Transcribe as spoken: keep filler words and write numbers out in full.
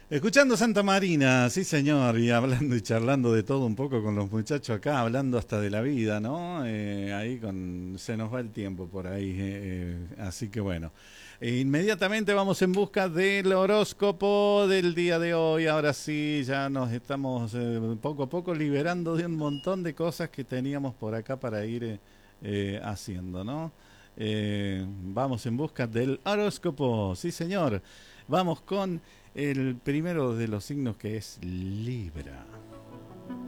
Escuchando Santa Marina, sí señor, y hablando y charlando de todo un poco con los muchachos acá, hablando hasta de la vida, ¿no? Eh, ahí con, se nos va el tiempo por ahí, eh, eh, así que bueno. E inmediatamente vamos en busca del horóscopo del día de hoy. Ahora sí, ya nos estamos eh, poco a poco liberando de un montón de cosas que teníamos por acá para ir eh, eh, haciendo, ¿no? Eh, vamos en busca del horóscopo, sí señor. Vamos con el primero de los signos que es Libra.